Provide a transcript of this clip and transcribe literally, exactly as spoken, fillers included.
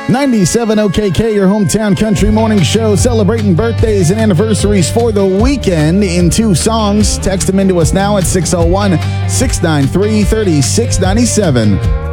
ninety-seven O K K, your hometown country morning show, celebrating birthdays and anniversaries for the weekend in two songs. Text them into us now at six oh one, six nine three, three six nine seven.